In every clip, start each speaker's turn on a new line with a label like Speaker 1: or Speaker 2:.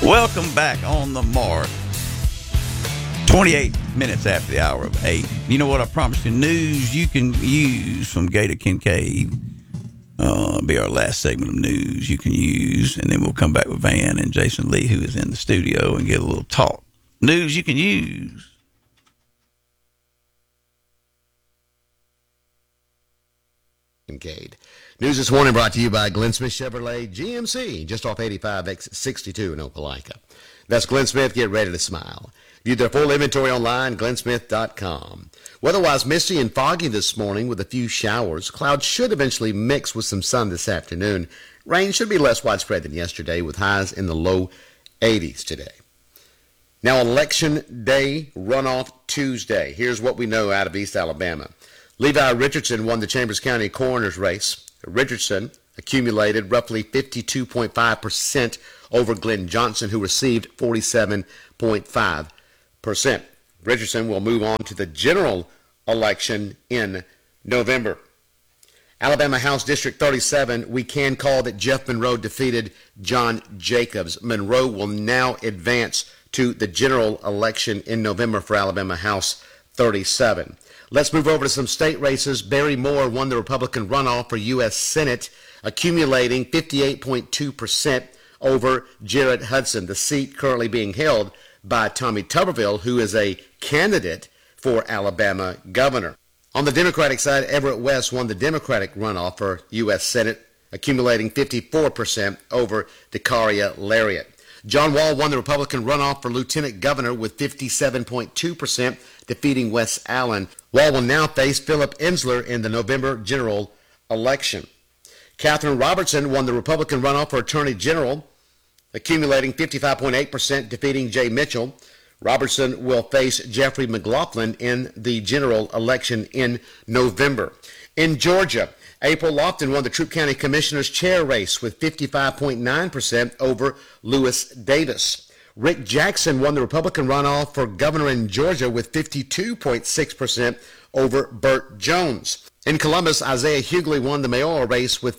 Speaker 1: Welcome back on the mark. 28 minutes after the hour of 8. You know what I promised you? News you can use from Gator Kincaid. Be our last segment of news you can use. And then we'll come back with Van and Jason Lee, who is in the studio, and get a little talk. News you can use.
Speaker 2: Kincaid. News this morning brought to you by Glenn Smith Chevrolet GMC, just off 85 exit 62 in Opelika. That's Glenn Smith. Get ready to smile. View their full inventory online, glennsmith.com. Weather-wise, misty and foggy this morning with a few showers. Clouds should eventually mix with some sun this afternoon. Rain should be less widespread than yesterday, with highs in the low 80s today. Now, Election Day, runoff Tuesday. Here's what we know out of East Alabama. Levi Richardson won the Chambers County coroner's race. Richardson accumulated roughly 52.5% over Glenn Johnson, who received 47.5%. Richardson will move on to the general election in November. Alabama House District 37, we can call that Jeff Monroe defeated John Jacobs. Monroe will now advance to the general election in November for Alabama House 37. Let's move over to some state races. Barry Moore won the Republican runoff for U.S. Senate, accumulating 58.2% over Jared Hudson, the seat currently being held by Tommy Tuberville, who is a candidate for Alabama governor. On the Democratic side, Everett West won the Democratic runoff for U.S. Senate, accumulating 54% over Dekaria Lariat. John Wall won the Republican runoff for lieutenant governor with 57.2%, defeating Wes Allen. Wall will now face Philip Ensler in the November general election. Catherine Robertson won the Republican runoff for attorney general, accumulating 55.8%, defeating Jay Mitchell. Robertson will face Jeffrey McLaughlin in the general election in November. In Georgia, April Lofton won the Troup County Commissioner's chair race with 55.9% over Lewis Davis. Rick Jackson won the Republican runoff for governor in Georgia with 52.6% over Burt Jones. In Columbus, Isaiah Hughley won the mayoral race with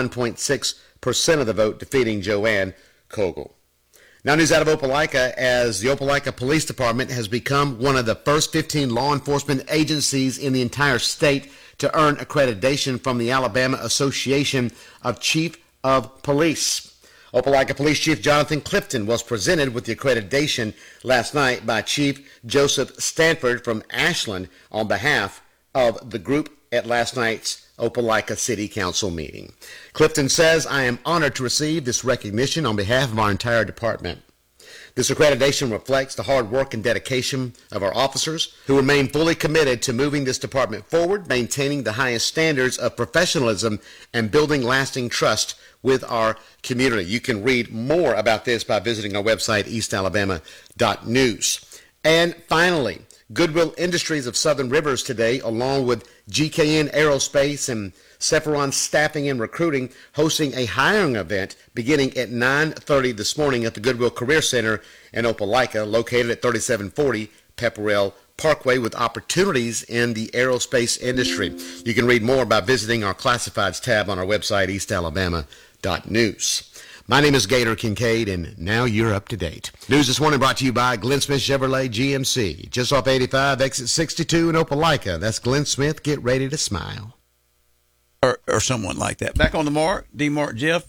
Speaker 2: 51.6% of the vote, defeating Joanne Kogel. Now, news out of Opelika, as the Opelika Police Department has become one of the first 15 law enforcement agencies in the entire state to earn accreditation from the Alabama Association of Chief of Police. Opelika Police Chief Jonathan Clifton was presented with the accreditation last night by Chief Joseph Stanford from Ashland on behalf of the group at last night's Opelika City Council meeting. Clifton says, "I am honored to receive this recognition on behalf of our entire department. This accreditation reflects the hard work and dedication of our officers who remain fully committed to moving this department forward, maintaining the highest standards of professionalism, and building lasting trust with our community." You can read more about this by visiting our website, eastalabama.news. And finally, Goodwill Industries of Southern Rivers today, along with GKN Aerospace and Cepheron Staffing and Recruiting, hosting a hiring event beginning at 9:30 this morning at the Goodwill Career Center in Opelika, located at 3740 Pepperell Parkway, with opportunities in the aerospace industry. You can read more by visiting our classifieds tab on our website, eastalabama.news. My name is Gator Kincaid, and now you're up to date. News this morning brought to you by Glenn Smith Chevrolet GMC, just off 85, exit 62 in Opelika. That's Glenn Smith. Get ready to smile.
Speaker 1: Or someone like that. Back on the mark, Jeff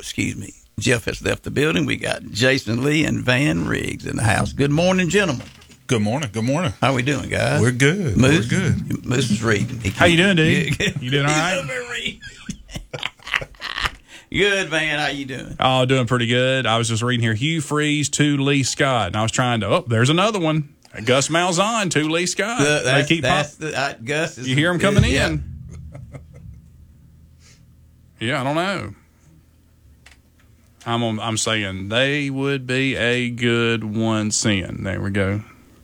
Speaker 1: has left the building. We got Jason Lee and Van Riggs in the house. Good morning, gentlemen.
Speaker 3: Good morning. Good morning.
Speaker 1: How we doing, guys?
Speaker 3: We're good.
Speaker 1: Moose,
Speaker 3: We're good.
Speaker 1: Moose is reading.
Speaker 3: How you doing, dude? You doing all right?
Speaker 1: Good, Van. How you doing?
Speaker 3: Oh, doing pretty good. I was just reading here, Hugh Freeze to Lee Scott, and I was trying to, there's another one. Gus Malzahn to Lee Scott.
Speaker 1: Gus.
Speaker 3: You hear him coming in. Yeah, I don't know. I'm saying they would be a good one seeing. There we go.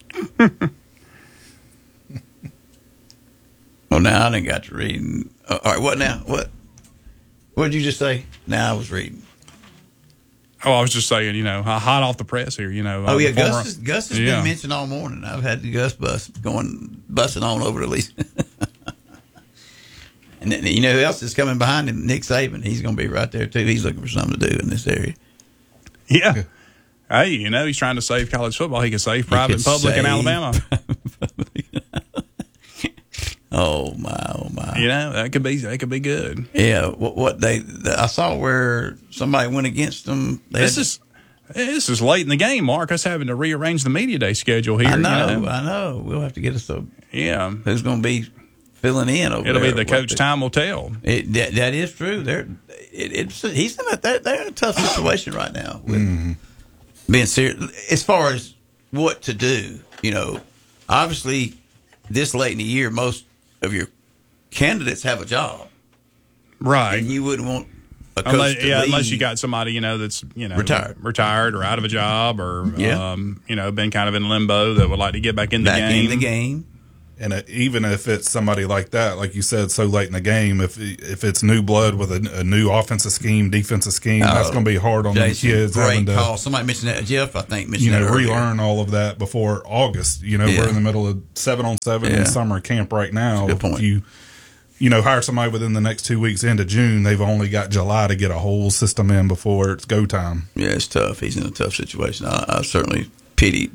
Speaker 1: Well, now I done got to reading. All right, what now? What did you just say? Now I was reading.
Speaker 3: Oh, I was just saying, hot off the press here,
Speaker 1: Oh, yeah, Gus has been mentioned all morning. I've had the Gus bus busting on over to Lisa. And then, you know who else is coming behind him? Nick Saban. He's going to be right there, too. He's looking for something to do in this area.
Speaker 3: Yeah. Hey, you know, he's trying to save college football. He can save private and public in Alabama.
Speaker 1: Oh my!
Speaker 3: You know, that could be good.
Speaker 1: Yeah, I saw where somebody went against them.
Speaker 3: This is late in the game, Mark. Us having to rearrange the media day schedule here.
Speaker 1: I know.
Speaker 3: You know?
Speaker 1: I know. We'll have to get us
Speaker 3: who's
Speaker 1: going to be filling in over
Speaker 3: It'll
Speaker 1: there.
Speaker 3: be the coach. Time will tell.
Speaker 1: That is true. They're in a tough situation right now with being serious as far as what to do. You know, obviously, this late in the year, most of your candidates have a job,
Speaker 3: right?
Speaker 1: And you wouldn't want a coach
Speaker 3: unless you got somebody, you know, that's, you know, retired or out of a job or you know, been kind of in limbo that would like to get back in the game.
Speaker 4: And even if it's somebody like that, like you said, so late in the game, if it's new blood with a new offensive scheme, defensive scheme, that's going to be hard on the kids.
Speaker 1: Great call. Somebody mentioned that, Jeff. I think mentioned that earlier.
Speaker 4: Relearn all of that before August. You know, we're in the middle of 7-on-7 in summer camp right now.
Speaker 1: Good point.
Speaker 4: If you know, hire somebody within the next 2 weeks into June, they've only got July to get a whole system in before it's go time.
Speaker 1: Yeah, it's tough. He's in a tough situation. I certainly pity.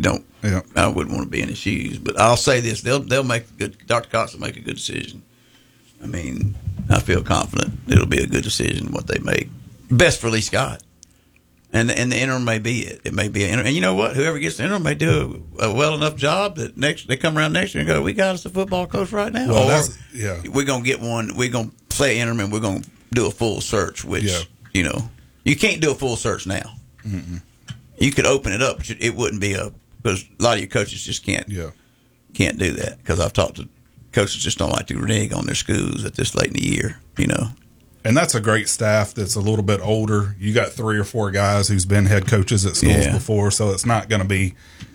Speaker 1: I wouldn't want to be in his shoes. But I'll say this: they'll make a good. Dr. Cox will make a good decision. I mean, I feel confident it'll be a good decision what they make. Best for Lee Scott, and the interim may be it. It may be an interim. And you know what? Whoever gets the interim may do a well enough job that they come around next year and go, "We got us a football coach right now."
Speaker 4: Well,
Speaker 1: we're gonna get one. We're gonna play interim and we're gonna do a full search. Which you know, you can't do a full search now. Mm-mm. You could open it up, but it wouldn't be because a lot of your coaches just can't do that. Because I've talked to coaches just don't like to renege on their schools at this late in the year, you know.
Speaker 4: And that's a great staff that's a little bit older. You got 3 or 4 guys who's been head coaches at schools before, so it's not going to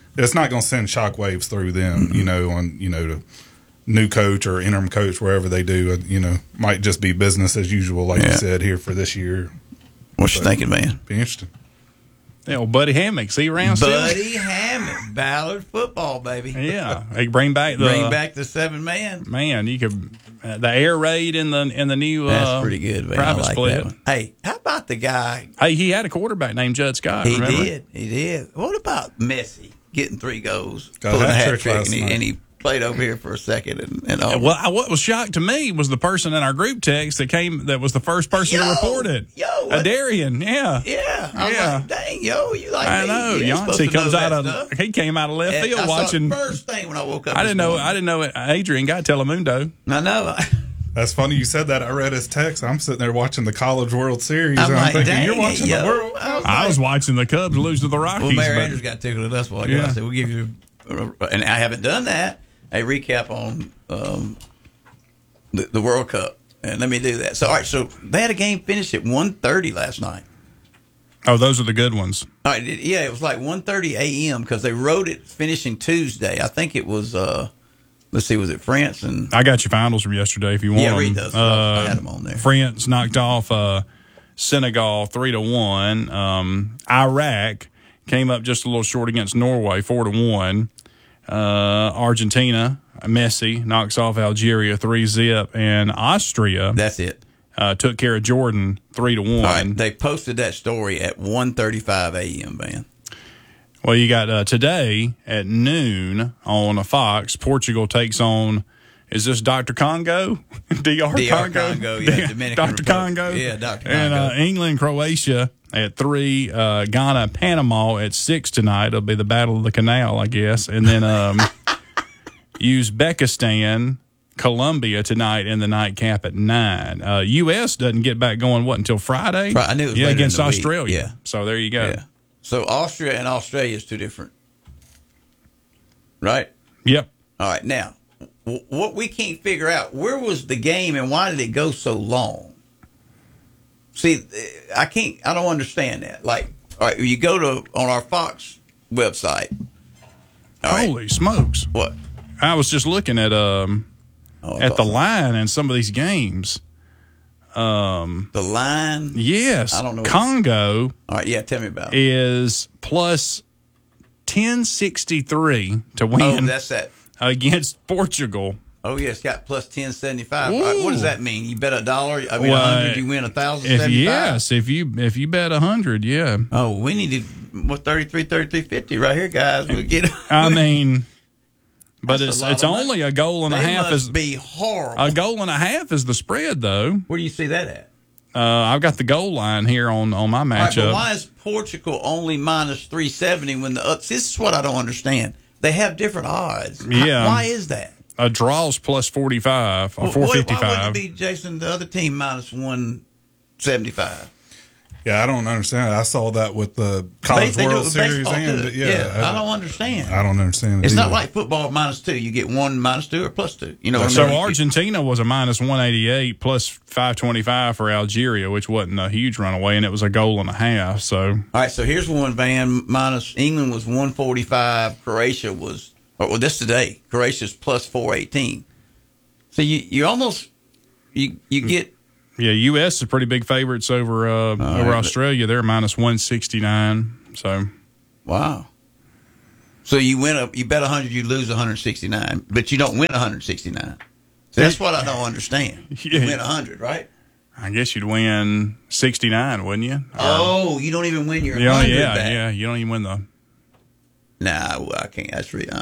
Speaker 4: send shockwaves through them, you know, on the new coach or interim coach wherever they do. You know, might just be business as usual, like you said here for this year.
Speaker 1: What you thinking, man?
Speaker 4: Be interesting.
Speaker 3: Yeah, well, Buddy Hammock, see you around still?
Speaker 1: Buddy Hammock, Ballard football, baby.
Speaker 3: Yeah, they bring back the
Speaker 1: 7-man.
Speaker 3: Man, you could the air raid in the new.
Speaker 1: That's pretty good, man.
Speaker 3: Private
Speaker 1: I like
Speaker 3: split.
Speaker 1: That one. Hey, how about the guy?
Speaker 3: Hey, he had a quarterback named Judd Scott.
Speaker 1: He
Speaker 3: remember?
Speaker 1: did. What about Messi getting 3 goals,
Speaker 4: Got
Speaker 1: pulling a hat
Speaker 4: trick
Speaker 1: trick,
Speaker 4: last night.
Speaker 1: and he played over here for a second and all.
Speaker 3: Well, what was shocked to me was the person in our group text that was the first person to report it. Darian,
Speaker 1: yeah. I'm like, dang, you like
Speaker 3: I
Speaker 1: me.
Speaker 3: know.
Speaker 1: Yancey
Speaker 3: He came out of left field
Speaker 1: I
Speaker 3: watching.
Speaker 1: Saw the first thing when I woke up.
Speaker 3: I didn't know Adrian got Telemundo.
Speaker 1: I know.
Speaker 4: That's funny you said that. I read his text. I'm sitting there watching the College World Series,
Speaker 1: I'm
Speaker 4: and I'm
Speaker 1: like,
Speaker 4: thinking,
Speaker 1: dang
Speaker 4: you're watching the World.
Speaker 3: I was watching the Cubs lose to the Rockies.
Speaker 1: Well, Mayor Andrews got tickled at us while I said, we'll give you, and I haven't done that, a recap on the World Cup. And let me do that. So, all right, so they had a game finished at 1:30 last night.
Speaker 3: Oh, those are the good ones.
Speaker 1: All right, it was like 1:30 a.m. because they wrote it finishing Tuesday. I think it was, let's see, was it France? And
Speaker 3: I got your finals from yesterday if you want them.
Speaker 1: read those. I had them on there.
Speaker 3: France knocked off Senegal 3-1. Iraq came up just a little short against Norway 4-1. Argentina, Messi knocks off Algeria 3-0, and Austria.
Speaker 1: That's it.
Speaker 3: Took care of Jordan 3-1.
Speaker 1: All right, they posted that story at 1:35 a.m. Man.
Speaker 3: Well, you got today at noon on a Fox. Portugal takes on. Is this Dr. Congo? DR
Speaker 1: Congo, yeah, Dominican
Speaker 3: Dr.
Speaker 1: Republic.
Speaker 3: Congo,
Speaker 1: yeah, Dr. Congo.
Speaker 3: And England, Croatia at 3. Ghana, Panama at 6 tonight. It'll be the Battle of the Canal, I guess, and then Uzbekistan. Colombia tonight in the nightcap at 9. U.S. doesn't get back going, until Friday?
Speaker 1: I knew it was later
Speaker 3: against
Speaker 1: in the week.
Speaker 3: Australia.
Speaker 1: Yeah.
Speaker 3: So there you go.
Speaker 1: Yeah. So Austria and Australia is 2 different. Right?
Speaker 3: Yep.
Speaker 1: All right. Now, what we can't figure out, where was the game and why did it go so long? See, I don't understand that. Like, all right, you go on our Fox website.
Speaker 3: Holy smokes.
Speaker 1: What?
Speaker 3: I was just looking at the line in some of these games.
Speaker 1: The line?
Speaker 3: Yes.
Speaker 1: I don't know.
Speaker 3: Congo.
Speaker 1: All right, yeah, tell me about it.
Speaker 3: Is plus 1063 to win.
Speaker 1: Oh, that's that.
Speaker 3: Against Portugal
Speaker 1: Oh, yeah, it's got plus 1075. What does that mean? You bet $1? I mean,
Speaker 3: Well,
Speaker 1: 100, you win 1,075?
Speaker 3: Yes, if you bet 100, yeah.
Speaker 1: Oh, we needed 33.50 right here, guys. We'll get.
Speaker 3: I mean, but
Speaker 1: That's a lot
Speaker 3: it's
Speaker 1: of money.
Speaker 3: only a goal and a half.
Speaker 1: Must be horrible.
Speaker 3: A goal and a half is the spread, though.
Speaker 1: Where do you see that at?
Speaker 3: I've got the goal line here on my
Speaker 1: All right,
Speaker 3: matchup.
Speaker 1: but why is Portugal only minus 370 when this is what I don't understand. They have different odds.
Speaker 3: Yeah.
Speaker 1: Why is that?
Speaker 3: A draw's plus 45 or 455.
Speaker 1: Why wouldn't it be, Jason, the other team minus 175?
Speaker 4: Yeah, I don't understand. I saw that with the College
Speaker 1: They do it
Speaker 4: World
Speaker 1: with
Speaker 4: Series
Speaker 1: baseball,
Speaker 4: and
Speaker 1: too. I don't understand.
Speaker 4: I don't understand it
Speaker 1: It's not
Speaker 4: either.
Speaker 1: like football minus 2. You get 1 minus 2 or plus 2. You know what I
Speaker 3: So
Speaker 1: mean?
Speaker 3: Argentina was a minus 188 plus 525 for Algeria, which wasn't a huge runaway, and it was a goal and a half. So
Speaker 1: All right, so here's one, Van. Minus England was 145. Croatia was, well, this today. Croatia's plus 418. So you almost you get.
Speaker 3: yeah, U.S. is pretty big favorites over Australia. They're minus 169. So
Speaker 1: Wow. So you bet 100, you lose 169, but you don't win 169. So that's what I don't understand. You
Speaker 3: Yeah.
Speaker 1: win 100, right?
Speaker 3: I guess you'd win 69, wouldn't you?
Speaker 1: Oh, you don't even win your
Speaker 3: Yeah,
Speaker 1: 100
Speaker 3: yeah,
Speaker 1: back.
Speaker 3: yeah. You don't even win the.
Speaker 1: Nah, I can't. That's really.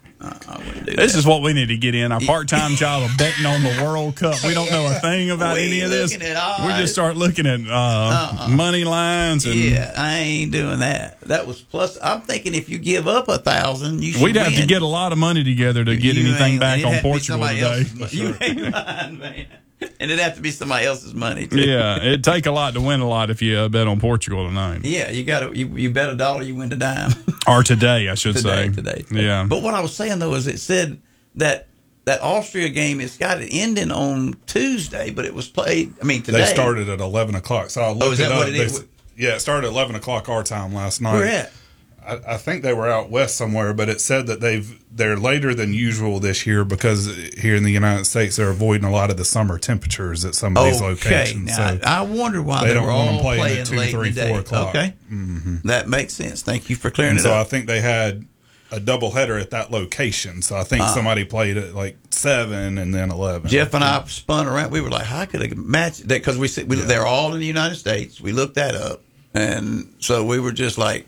Speaker 1: I wouldn't do
Speaker 3: This
Speaker 1: that.
Speaker 3: is what we need to get in our part-time job of betting on the World Cup. We don't know a thing about
Speaker 1: We
Speaker 3: any of this.
Speaker 1: looking at odds.
Speaker 3: We just start looking at money lines and.
Speaker 1: Yeah, I ain't doing that. That was plus. I'm thinking if you give up 1,000, you should
Speaker 3: We'd have to
Speaker 1: win.
Speaker 3: get a lot of money together to get
Speaker 1: You
Speaker 3: anything
Speaker 1: ain't-
Speaker 3: back
Speaker 1: it'd
Speaker 3: on
Speaker 1: have to be
Speaker 3: Portugal
Speaker 1: somebody
Speaker 3: today.
Speaker 1: else's money. You ain't lying, man. And it'd have to be somebody else's money, too.
Speaker 3: Yeah, it'd take a lot to win a lot if you bet on Portugal tonight.
Speaker 1: Yeah, you got to. You bet $1, you win a dime.
Speaker 3: Or today, I should say.
Speaker 1: Today.
Speaker 3: Yeah.
Speaker 1: But what I was saying though is it said that Austria game, it's got it ending on Tuesday, but it was played. I mean, today
Speaker 4: They started at 11 o'clock. So I looked
Speaker 1: is that
Speaker 4: it up.
Speaker 1: what it is?
Speaker 4: Yeah, it started at 11 o'clock our time last night.
Speaker 1: Where at?
Speaker 4: I think they were out west somewhere, but it said that they're later than usual this year because here in the United States they're avoiding a lot of the summer temperatures at some of these locations.
Speaker 1: Now,
Speaker 4: So
Speaker 1: I wonder why
Speaker 4: they
Speaker 1: they
Speaker 4: don't
Speaker 1: were
Speaker 4: want them
Speaker 1: all
Speaker 4: playing
Speaker 1: playing
Speaker 4: at 2,
Speaker 1: late
Speaker 4: 3,
Speaker 1: in the day.
Speaker 4: 4 o'clock.
Speaker 1: Okay, that makes sense. Thank you for clearing
Speaker 4: and
Speaker 1: it
Speaker 4: so I
Speaker 1: up.
Speaker 4: think they had a doubleheader at that location. So I think somebody played at like 7 and then 11.
Speaker 1: Jeff and I spun around. We were like, how could a match that? Because they're all in the United States. We looked that up, and so we were just like,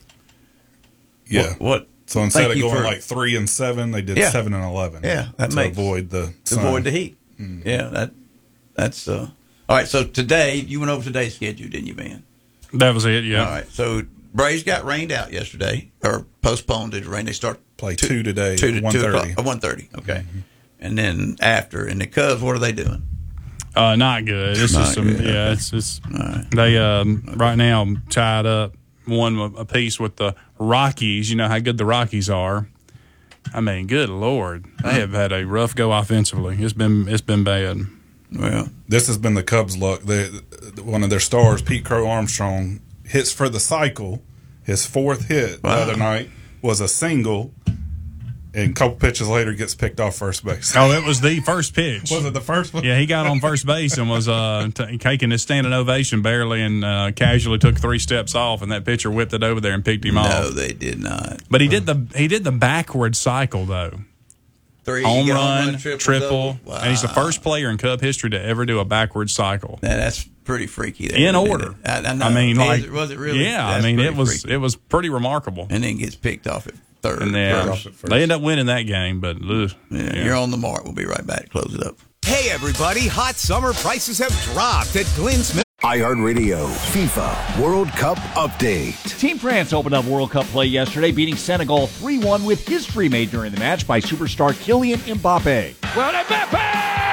Speaker 4: Yeah.
Speaker 1: what?
Speaker 4: So instead
Speaker 1: Thank
Speaker 4: of
Speaker 1: you
Speaker 4: going
Speaker 1: for-
Speaker 4: like 3 and 7, they did
Speaker 1: Yeah.
Speaker 4: 7 and 11.
Speaker 1: Yeah, that
Speaker 4: to
Speaker 1: makes-
Speaker 4: avoid the
Speaker 1: to
Speaker 4: sun.
Speaker 1: avoid the heat. Yeah, that's all right. So today you went over today's schedule, didn't you, Van?
Speaker 3: That was it, yeah.
Speaker 1: All right. So Braves got rained out yesterday, or postponed due to rain. They start
Speaker 4: Play 2 today,
Speaker 1: 2 to
Speaker 4: 1:30.
Speaker 1: 1:30. Okay, and then after, and the Cubs, what are they doing?
Speaker 3: Not good. It's
Speaker 1: Not
Speaker 3: just some,
Speaker 1: good,
Speaker 3: yeah.
Speaker 1: okay.
Speaker 3: It's they right now tied up one apiece with the Rockies. You know how good the Rockies are. I mean, good Lord, they have had a rough go offensively. It's been bad.
Speaker 1: Well,
Speaker 4: This has been the Cubs' luck. One of their stars, Pete Crow Armstrong, hits for the cycle. His 4th hit the other night was a single, and a couple pitches later gets picked off first base.
Speaker 3: Oh, it was the first pitch.
Speaker 4: Was it the first one?
Speaker 3: Yeah, he got on first base and was taking his standing ovation barely, and casually took 3 steps off, and that pitcher whipped it over there and picked him
Speaker 1: no,
Speaker 3: off.
Speaker 1: they did not.
Speaker 3: But he did the backward cycle though.
Speaker 1: 3
Speaker 3: Home
Speaker 1: you get
Speaker 3: run, triple,
Speaker 1: double. Wow.
Speaker 3: and he's the first player in Cub history to ever do a backward cycle
Speaker 1: Now, that's pretty freaky. There,
Speaker 3: in
Speaker 1: isn't it?
Speaker 3: order.
Speaker 1: I know.
Speaker 3: I mean,
Speaker 1: was it really?
Speaker 3: Yeah,
Speaker 1: That's
Speaker 3: I mean,
Speaker 1: pretty
Speaker 3: it was
Speaker 1: freaky.
Speaker 3: it was pretty remarkable.
Speaker 1: And then gets picked off at third.
Speaker 3: And then
Speaker 1: first.
Speaker 3: they end up winning that game, but
Speaker 1: Yeah, you're on the mark. We'll be right back to close it up.
Speaker 5: Hey, everybody, hot summer prices have dropped at Glenn Smith.
Speaker 6: iHeartRadio FIFA World Cup Update.
Speaker 7: Team France opened up World Cup play yesterday, beating Senegal 3-1 with history made during the match by superstar Kylian Mbappe.
Speaker 8: Well, Mbappe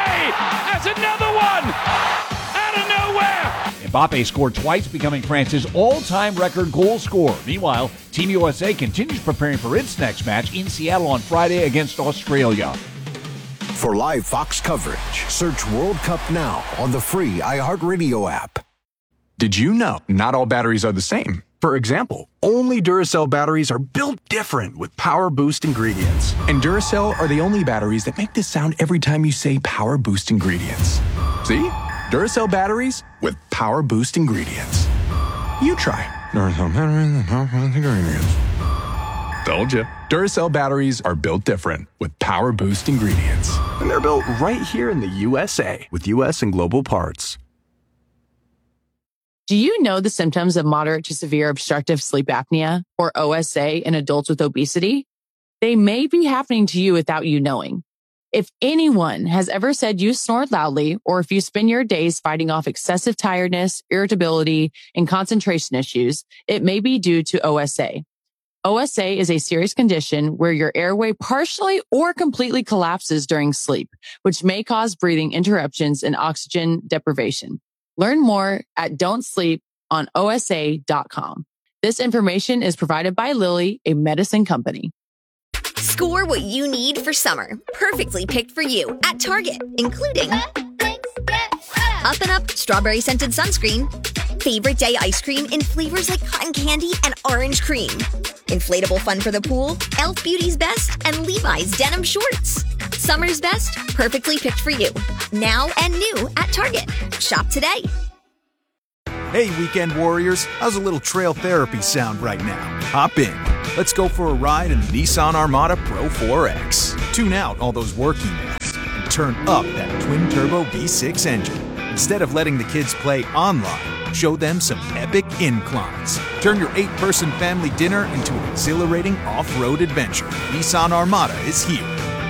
Speaker 8: has another one out of nowhere.
Speaker 7: Mbappe scored twice, becoming France's all-time record goal scorer. Meanwhile, Team USA continues preparing for its next match in Seattle on Friday against Australia.
Speaker 6: For live Fox coverage, search World Cup now on the free iHeartRadio app.
Speaker 9: Did you know not all batteries are the same? For example, only Duracell batteries are built different with Power Boost ingredients. And Duracell are the only batteries that make this sound every time you say Power Boost ingredients. See? Duracell batteries with Power Boost ingredients. You try Duracell batteries with Power Boost ingredients. Told you. Duracell batteries are built different with Power Boost ingredients. And they're built right here in the USA with U.S. and Global Parts.
Speaker 10: Do you know the symptoms of moderate to severe obstructive sleep apnea, or OSA, in adults with obesity? They may be happening to you without you knowing. If anyone has ever said you snored loudly, or if you spend your days fighting off excessive tiredness, irritability, and concentration issues, it may be due to OSA. OSA is a serious condition where your airway partially or completely collapses during sleep, which may cause breathing interruptions and oxygen deprivation. Learn more at don'tsleeponosa.com. This information is provided by Lilly, a medicine company.
Speaker 11: Score what you need for summer, perfectly picked for you at Target, including Up and Up strawberry scented sunscreen, favorite day ice cream in flavors like cotton candy and orange cream, inflatable fun for the pool, Elf Beauty's Best, and Levi's denim shorts. Summer's best, perfectly picked for you. Now and new at Target. Shop today.
Speaker 5: Hey, weekend warriors, how's a little trail therapy sound right now? Hop in. Let's go for a ride in the Nissan Armada Pro 4X. Tune out all those work emails and turn up that twin-turbo V6 engine. Instead of letting the kids play online, show them some epic inclines. Turn your 8-person family dinner into an exhilarating off-road adventure. Nissan Armada is here.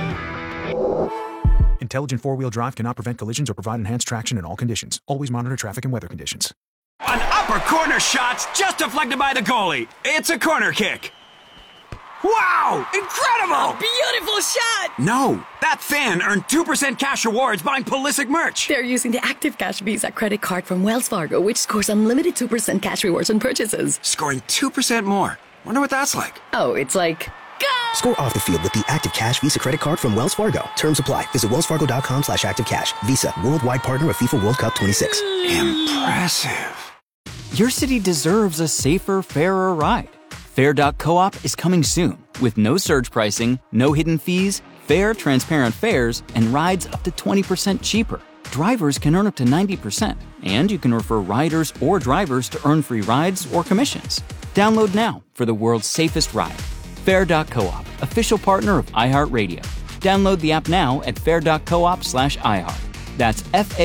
Speaker 12: Intelligent four-wheel drive cannot prevent collisions or provide enhanced traction in all conditions. Always monitor traffic and weather conditions.
Speaker 13: An upper corner shot's just deflected by the goalie. It's a corner kick. Wow! Incredible!
Speaker 14: A beautiful shot!
Speaker 13: No, that fan earned 2% cash rewards buying Pulisic merch.
Speaker 14: They're using the Active Cash Visa credit card from Wells Fargo, which scores unlimited 2% cash rewards on purchases.
Speaker 13: Scoring 2% more. Wonder what that's like.
Speaker 14: Oh, it's like... Go!
Speaker 15: Score off the field with the Active Cash Visa credit card from Wells Fargo. Terms apply. Visit wellsfargo.com/activecash. Visa, worldwide partner of FIFA World Cup 26.
Speaker 13: Impressive.
Speaker 16: Your city deserves a safer, fairer ride. Fair.coop is coming soon with no surge pricing, no hidden fees, fair, transparent fares, and rides up to 20% cheaper. Drivers can earn up to 90%, and you can refer riders or drivers to earn free rides or commissions. Download now for the world's safest ride. Fair.coop, official partner of iHeartRadio. Download the app now at fair.coop/iHeart. That's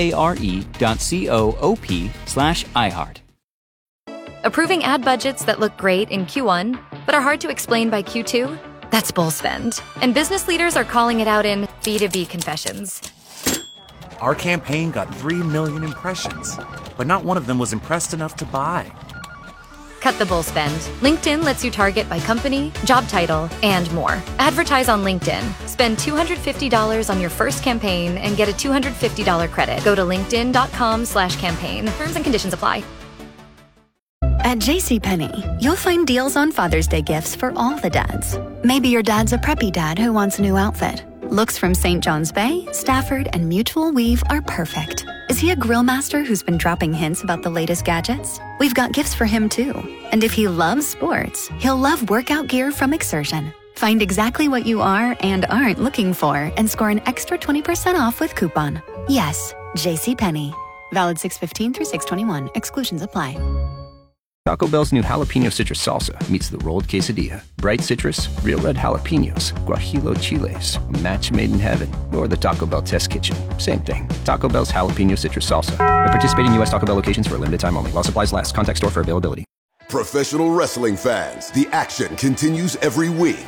Speaker 16: FARE.coop/iHeart.
Speaker 17: Approving ad budgets that look great in Q1, but are hard to explain by Q2? That's bull spend. And business leaders are calling it out in B2B confessions.
Speaker 18: Our campaign got 3 million impressions, but not one of them was impressed enough to buy.
Speaker 17: Cut the bull spend. LinkedIn lets you target by company, job title, and more. Advertise on LinkedIn. Spend $250 on your first campaign and get a $250 credit. Go to linkedin.com/campaign. Terms and conditions apply.
Speaker 19: At JCPenney, you'll find deals on Father's Day gifts for all the dads. Maybe your dad's a preppy dad who wants a new outfit. Looks from St. John's Bay, Stafford, and Mutual Weave are perfect. Is he a grill master who's been dropping hints about the latest gadgets? We've got gifts for him too. And if he loves sports, he'll love workout gear from Exertion. Find exactly what you are and aren't looking for and score an extra 20% off with coupon. Yes, JCPenney. Valid 6/15 through 6/21. Exclusions apply.
Speaker 20: Taco Bell's new jalapeno citrus salsa meets the rolled quesadilla. Bright citrus, real red jalapenos, guajillo chiles, a match made in heaven, or the Taco Bell test kitchen. Same thing. Taco Bell's jalapeno citrus salsa. At participating U.S. Taco Bell locations for a limited time only. While supplies last. Contact store for availability.
Speaker 21: Professional wrestling fans, the action continues every week.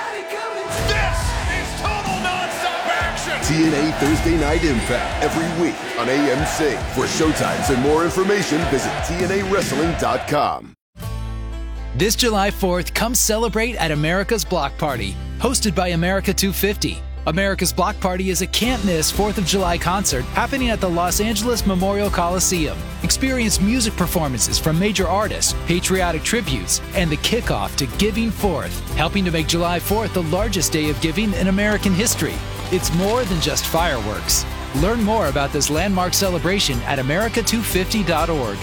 Speaker 21: TNA Thursday Night Impact every week on AMC. For showtimes and more information, visit TNAWrestling.com.
Speaker 22: This July 4th, come celebrate at America's Block Party, hosted by America 250. America's Block Party is a can't-miss 4th of July concert happening at the Los Angeles Memorial Coliseum. Experience music performances from major artists, patriotic tributes, and the kickoff to Giving Forth, helping to make July 4th the largest day of giving in American history. It's more than just fireworks. Learn more about this landmark celebration at america250.org.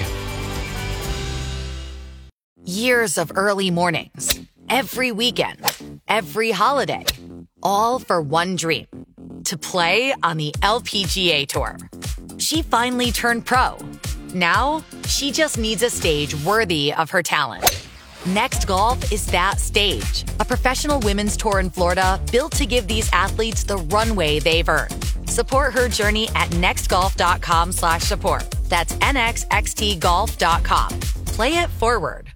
Speaker 23: Years of early mornings, every weekend, every holiday, all for one dream, to play on the LPGA Tour. She finally turned pro. Now, she just needs a stage worthy of her talent. Next Golf is that stage. A professional women's tour in Florida built to give these athletes the runway they've earned. Support her journey at nextgolf.com/support. That's nxxtgolf.com. Play it forward.